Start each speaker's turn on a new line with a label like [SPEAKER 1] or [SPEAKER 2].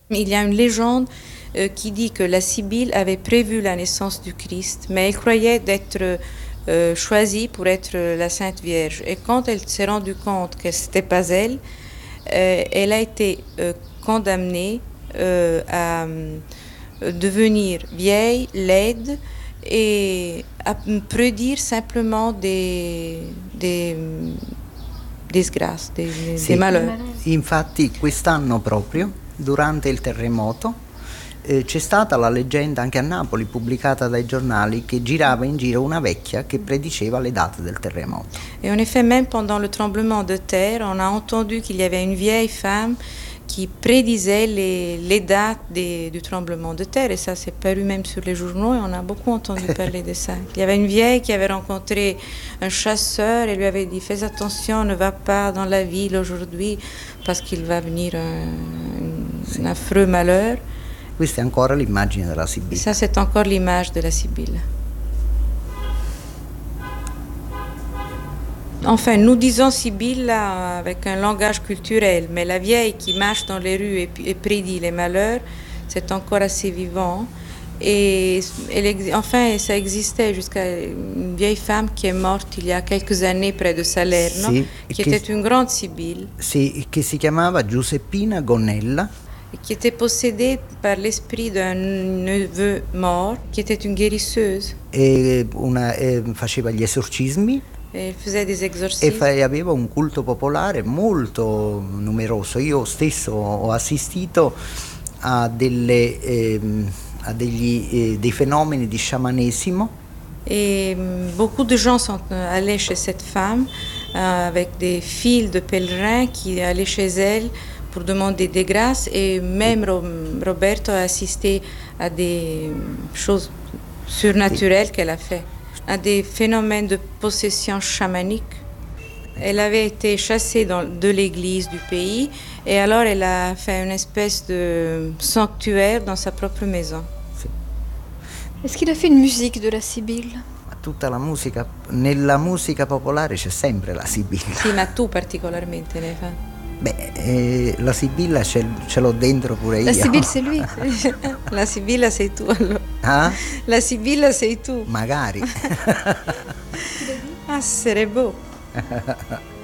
[SPEAKER 1] Il y a une légende qui dit que la Sibylle avait prévu la naissance du Christ, mais elle croyait d'être choisie pour être la Sainte Vierge. Et quand elle s'est rendue compte que ce n'était pas elle, elle a été condamnée à devenir vieille, laide et à prédire simplement des disgrâce, dei malheur.
[SPEAKER 2] Infatti quest'anno proprio, durante il terremoto, c'è stata la leggenda anche a Napoli, pubblicata dai giornali, che girava in giro una vecchia che prediceva le date del terremoto.
[SPEAKER 1] Et en effet, même pendant le tremblement de terre, on a entendu qu'il y avait une vieille femme qui prédisait les dates du tremblement de terre. Et ça s'est paru même sur les journaux et on a beaucoup entendu parler de ça. Il y avait une vieille qui avait rencontré un chasseur et lui avait dit « Fais attention, ne va pas dans la ville aujourd'hui parce qu'il va venir un affreux malheur. »
[SPEAKER 2] Questa è ancora l'immagine della Sibilla.
[SPEAKER 1] Ça, c'est encore l'image de la Sibylle. Enfin, nous disons Sibylle avec un langage culturel, mais la vieille qui marche dans les rues et prédit les malheurs, c'est encore assez vivant. Et enfin, ça existait jusqu'à une vieille femme qui est morte il y a quelques années près de Salerno, qui était une grande Sibylle.
[SPEAKER 2] Sì, che si chiamava Giuseppina Gonnella.
[SPEAKER 1] Qui était possédée par l'esprit d'un neveu mort, qui était une guérisseuse.
[SPEAKER 2] E faceva gli esorcismi.
[SPEAKER 1] E faisait des exorcismes.
[SPEAKER 2] E aveva un culto popolare molto numeroso. Io stesso ho assistito a dei fenomeni di sciamanesimo.
[SPEAKER 1] Et beaucoup de gens sont allés chez cette femme avec des files de pèlerins qui allaient chez elle pour demander des grâces. Et même Roberto a assisté à des choses surnaturelles qu'elle a fait, à des phénomènes de possession chamanique. Elle avait été chassée de l'église du pays et alors elle a fait une espèce de sanctuaire dans sa propre maison.
[SPEAKER 3] Est-ce qu'il a fait une musique de la Sibylle?
[SPEAKER 2] Tutta la musica, nella musica popolare c'è sempre la Sibilla.
[SPEAKER 1] Sì, ma tu particolarmente ne fai?
[SPEAKER 2] Beh, la Sibilla ce l'ho dentro pure io.
[SPEAKER 3] La Sibylle c'est lui.
[SPEAKER 1] La Sibilla sei tu allora.
[SPEAKER 2] Ah?
[SPEAKER 1] La Sibilla sei tu.
[SPEAKER 2] Magari.
[SPEAKER 1] Ah, sarebbe beau.